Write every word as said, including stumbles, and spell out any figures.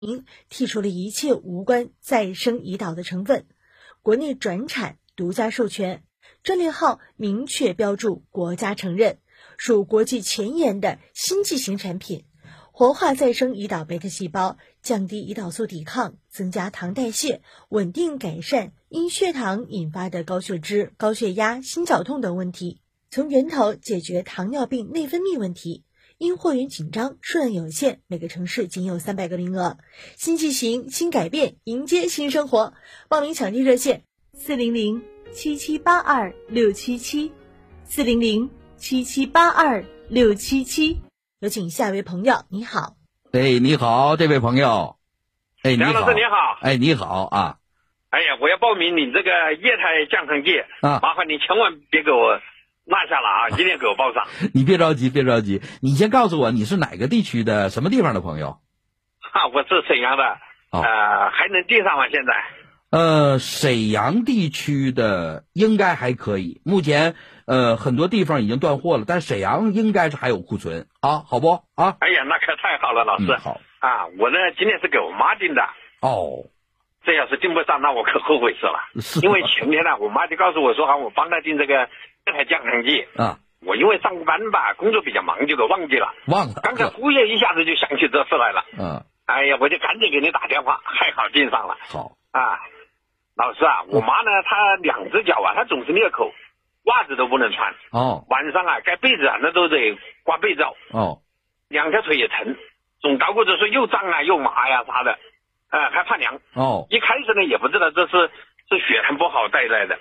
剔除了一切无关再生胰岛的成分，国内转产独家授权，专利号明确标注国家承认，属国际前沿的新剂型产品，活化再生胰岛贝塔细胞，降低胰岛素抵抗，增加糖代谢，稳定改善因血糖引发的高血脂、高血压、心绞痛等问题，从源头解决糖尿病内分泌问题。因货源紧张，数量有限，每个城市仅有三百个名额。新剂型，新改变，迎接新生活。报名抢地热线：四零零七七八二六七七，四零零七七八二六七七。有请下一位朋友，你好。 哎，你好，这位朋友。哎，你好， 梁老师你好。 哎，你好啊。 哎呀，我要报名你这个液态降糖剂啊，麻烦你千万别给我落下了啊！一定要给我报上。 你别着急，别着急，你先告诉我你是哪个地区的，什么地方的朋友？ 啊，我是沈阳的，哦、呃，还能订上吗？现在？ 呃，沈阳地区的应该还可以，目前呃很多地方已经断货了，但沈阳应该是还有库存啊，好不啊？ 哎呀，那可太好了，老师。 嗯、好啊，我呢今天是给我妈订的。 哦。 这要是订不上，那我可后悔死了。 是因为前天呢，我妈就告诉我说，好，我帮她订这个液态降糖剂啊。 我因为上班吧，工作比较忙，就给忘记了。 忘了。 刚才忽然一下子就想起这事来了。 嗯。 哎呀，我就赶紧给你打电话，还好订上了。 好。 啊，老师啊，我妈呢，她两只脚啊，她总是裂口，袜子都不能穿。 哦。 晚上啊，盖被子啊，那都得挂被罩。 哦。 两条腿也疼，总捣鼓着说又胀啊又麻呀啥的。呃，还怕凉。 哦， 一开始呢也不知道这是是血糖不好带来的，